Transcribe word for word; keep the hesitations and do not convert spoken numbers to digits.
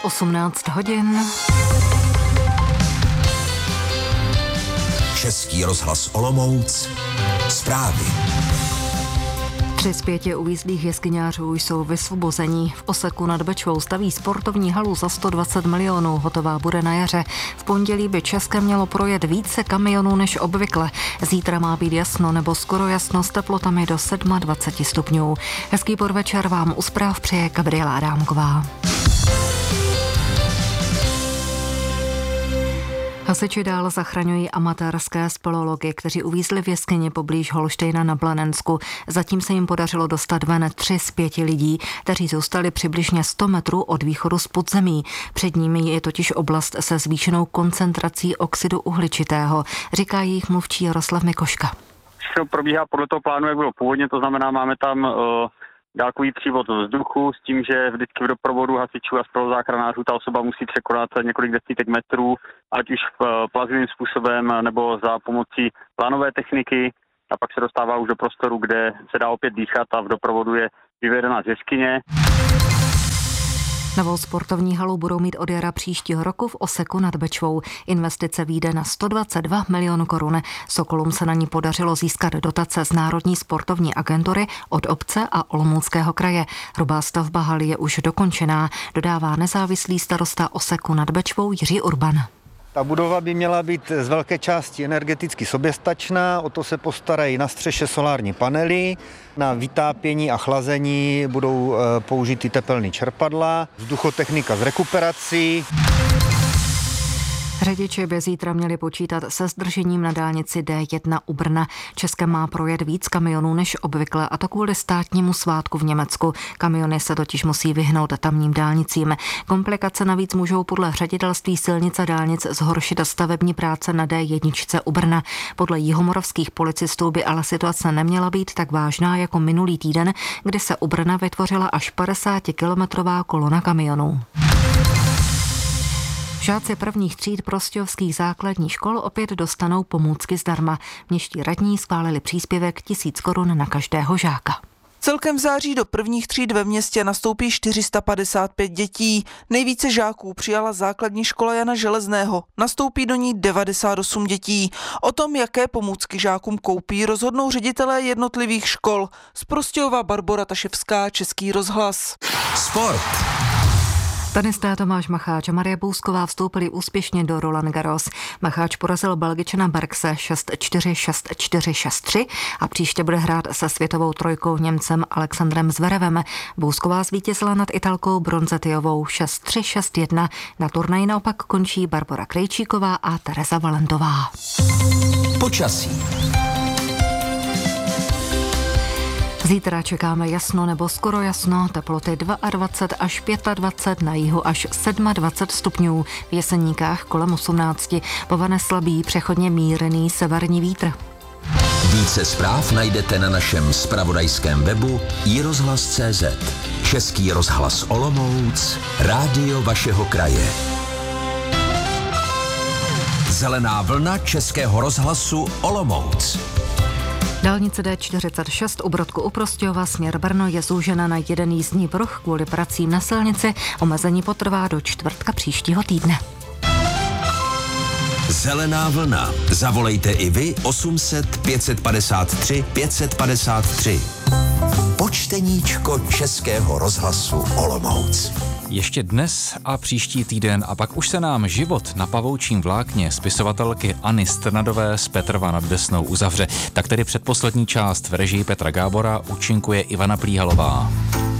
osmnáct hodin. Český rozhlas Olomouc. Zprávy. Tři z pěti uvízlých jeskyňářů jsou vysvobození. V Oseku nad Bečvou staví sportovní halu za sto dvacet milionů. Hotová bude na jaře. V pondělí by Českem mělo projet více kamionů než obvykle. Zítra má být jasno nebo skoro jasno s teplotami do dvacet sedm stupňů. Hezký podvečer vám u zpráv přeje Gabriela Adámková. Hasiči dál zachraňují amatérské speleology, kteří uvízli v jeskyni poblíž Holštejna na Blanensku. Zatím se jim podařilo dostat ven tři z pěti lidí, kteří zůstali přibližně sto metrů od východu z podzemí. Před nimi je totiž oblast se zvýšenou koncentrací oxidu uhličitého, říká jejich mluvčí Jaroslav Mikoška. Všechno probíhá podle toho plánu, jak bylo původně, to znamená, máme tam uh... dálkový přívod vzduchu s tím, že vždycky v doprovodu hasičů a spoluzáchranářů ta osoba musí překonat několik desítek metrů, ať už plazivým způsobem nebo za pomocí plánové techniky, a pak se dostává už do prostoru, kde se dá opět dýchat a v doprovodu je vyvedena z jeskyně. Novou sportovní halu budou mít od jara příštího roku v Oseku nad Bečvou. Investice vyjde na sto dvacet dva milionů korun. Sokolům se na ní podařilo získat dotace z Národní sportovní agentury, od obce a Olomouckého kraje. Hrubá stavba haly je už dokončená, dodává nezávislý starosta Oseku nad Bečvou Jiří Urban. Ta budova by měla být z velké části energeticky soběstačná, o to se postarají na střeše solární panely, na vytápění a chlazení budou použity tepelný čerpadla, vzduchotechnika s rekuperací. Řidiči by zítra měli počítat se zdržením na dálnici D jedna u Brna. Českem má projet víc kamionů než obvykle, a to kvůli státnímu svátku v Německu. Kamiony se totiž musí vyhnout tamním dálnicím. Komplikace navíc můžou podle ředitelství silnic a dálnic zhoršit stavební práce na D jedna u Brna. Podle jihomoravských policistů by ale situace neměla být tak vážná jako minulý týden, kdy se u Brna vytvořila až padesátikilometrová kolona kamionů. Žáci prvních tříd prostějovských základních škol opět dostanou pomůcky zdarma. Městští radní schválili příspěvek tisíc korun na každého žáka. Celkem v září do prvních tříd ve městě nastoupí čtyři sta padesát pět dětí. Nejvíce žáků přijala základní škola Jana Železného. Nastoupí do ní devadesát osm dětí. O tom, jaké pomůcky žákům koupí, rozhodnou ředitelé jednotlivých škol. Z Prostějova Barbora Taševská, Český rozhlas. Sport. Tenisté Tomáš Macháč a Marie Bousková vstoupili úspěšně do Roland Garros. Macháč porazil Belgičana Bergse šest čtyři, šest čtyři, šest tři a příště bude hrát se světovou trojkou Němcem Alexandrem Zverevem. Bousková zvítězila nad Italkou Bronzetiovou šest tři, šest jedna. Na turnaji naopak končí Barbora Krejčíková a Tereza Valentová. Počasí. Zítra čekáme jasno nebo skoro jasno, teploty dvacet dva až dvacet pět, na jihu až dvacet sedm stupňů, v Jeseníkách kolem osmnáct, povane slabý přechodně mírný severní vítr. Více zpráv najdete na našem zpravodajském webu i rozhlas tečka cé zet. Český rozhlas Olomouc, rádio vašeho kraje. Zelená vlna Českého rozhlasu Olomouc. Dálnice D čtyřicet šest u Brodku u Prostějova směr Brno je zúžena na jeden jízdní pruh kvůli pracím na silnici. Omezení potrvá do čtvrtka příštího týdne. Zelená vlna. Zavolejte i vy osm set, pět set padesát tři, pět set padesát tři. Počteníčko Českého rozhlasu Olomouc. Ještě dnes a příští týden a pak už se nám život na pavoučím vlákně spisovatelky Anny Strnadové z Petrova nad Desnou uzavře. Tak tedy předposlední část v režii Petra Gábora účinkuje Ivana Plíhalová.